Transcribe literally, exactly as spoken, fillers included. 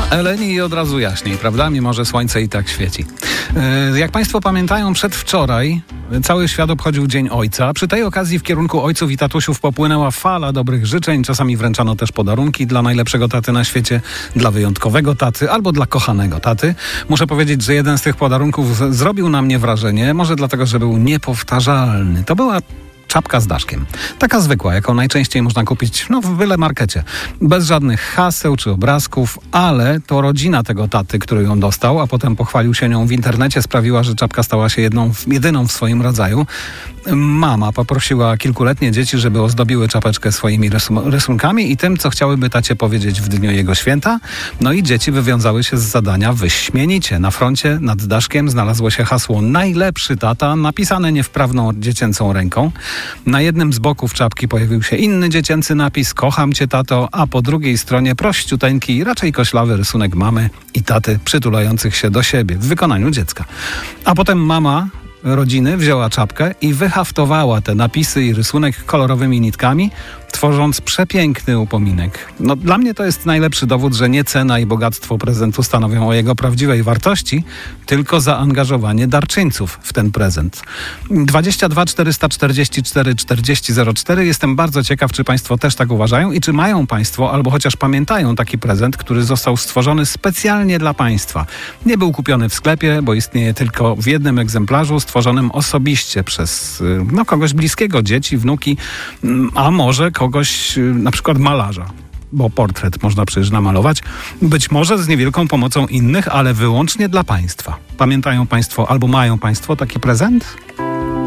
Eleni i od razu jaśniej, prawda? Mimo że słońce i tak świeci. Jak Państwo pamiętają, przedwczoraj cały świat obchodził Dzień Ojca. Przy tej okazji w kierunku ojców i tatusiów popłynęła fala dobrych życzeń. Czasami wręczano też podarunki dla najlepszego taty na świecie, dla wyjątkowego taty albo dla kochanego taty. Muszę powiedzieć, że jeden z tych podarunków z- zrobił na mnie wrażenie. Może dlatego, że był niepowtarzalny. To była czapka z daszkiem. Taka zwykła, jaką najczęściej można kupić no, w byle markecie. Bez żadnych haseł czy obrazków, ale to rodzina tego taty, który ją dostał, a potem pochwalił się nią w internecie, sprawiła, że czapka stała się jedną, jedyną w swoim rodzaju. Mama poprosiła kilkuletnie dzieci, żeby ozdobiły czapeczkę swoimi rysum- rysunkami i tym, co chciałyby tacie powiedzieć w dniu jego święta. No i dzieci wywiązały się z zadania wyśmienicie. Na froncie nad daszkiem znalazło się hasło najlepszy tata, napisane niewprawną dziecięcą ręką. Na jednym z boków czapki pojawił się inny dziecięcy napis kocham cię tato, a po drugiej stronie prościuteńki, raczej koślawy rysunek mamy i taty przytulających się do siebie w wykonaniu dziecka. A potem mama rodziny wzięła czapkę i wyhaftowała te napisy i rysunek kolorowymi nitkami, tworząc przepiękny upominek. No, dla mnie to jest najlepszy dowód, że nie cena i bogactwo prezentu stanowią o jego prawdziwej wartości, tylko zaangażowanie darczyńców w ten prezent. dwadzieścia dwa czterysta czterdzieści cztery czterdzieści zero cztery. Jestem bardzo ciekaw, czy Państwo też tak uważają i czy mają Państwo, albo chociaż pamiętają taki prezent, który został stworzony specjalnie dla Państwa. Nie był kupiony w sklepie, bo istnieje tylko w jednym egzemplarzu, stworzonym osobiście przez y, no, kogoś bliskiego, dzieci, wnuki, mm, a może kogoś, y, na przykład malarza. Bo portret można przecież namalować, być może z niewielką pomocą innych, ale wyłącznie dla Państwa. Pamiętają Państwo albo mają Państwo taki prezent?